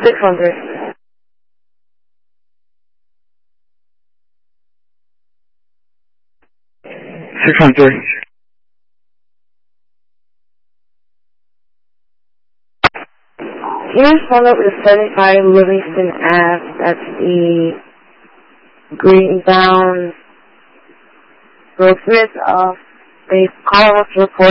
600. 600. Can you phone up to 75 Livingston Ave? That's the Greenbound Goldsmith. They call us report.